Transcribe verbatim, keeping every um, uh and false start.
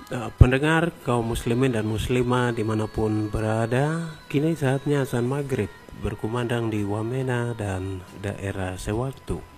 Eh, pendengar kaum muslimin dan muslimah dimanapun berada, kini saatnya azan maghrib berkumandang di Wamena dan daerah sewaktu.